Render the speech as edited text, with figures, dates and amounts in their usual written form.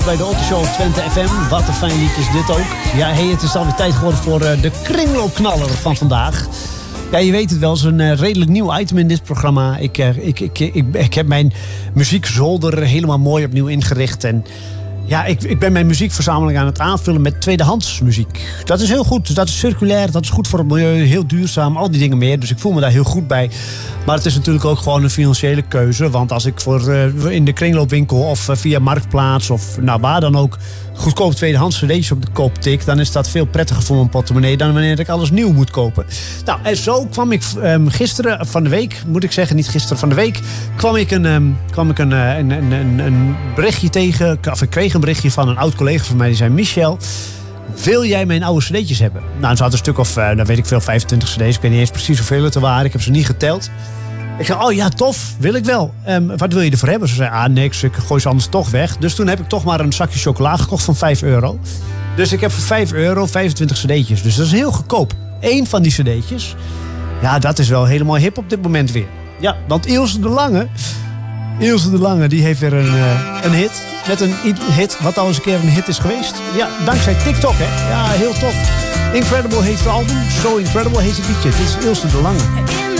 Bij de Ottoshow op Twente FM. Wat een fijn lied is dit ook. Ja, het is alweer tijd geworden voor de kringloopknaller van vandaag. Ja, je weet het wel, het is een redelijk nieuw item in dit programma. Ik heb mijn muziekzolder helemaal mooi opnieuw ingericht. En ja, ik ben mijn muziekverzameling aan het aanvullen met tweedehands muziek. Dat is heel goed. Dat is circulair, dat is goed voor het milieu, heel duurzaam, al die dingen meer. Dus ik voel me daar heel goed bij. Maar het is natuurlijk ook gewoon een financiële keuze. Want als ik in de kringloopwinkel of via Marktplaats of waar dan ook goedkoop tweedehands cd's op de koop tik, dan is dat veel prettiger voor mijn portemonnee dan wanneer ik alles nieuw moet kopen. Nou, en zo kwam ik gisteren van de week, moet ik zeggen, niet gisteren van de week, kwam ik een berichtje tegen, of ik kreeg een berichtje van een oud collega van mij, die zei: Michel, wil jij mijn oude cd'tjes hebben? Nou, ze had een stuk of, weet ik veel, 25 cd's. Ik weet niet eens precies hoeveel het er waren. Ik heb ze niet geteld. Ik zei, oh ja, tof, wil ik wel. Wat wil je ervoor hebben? Ze zei, niks, ik gooi ze anders toch weg. Dus toen heb ik toch maar een zakje chocola gekocht van €5. Dus ik heb voor €5 25 cd'tjes. Dus dat is heel goedkoop. Eén van die cd'tjes, ja, dat is wel helemaal hip op dit moment weer. Ja, want Ilse de Lange, die heeft weer een hit. Met een hit wat al eens een keer een hit is geweest. Ja, dankzij TikTok, hè. Ja, heel tof. Incredible heet het album. So Incredible heet het liedje. Dit is Ilse de Lange.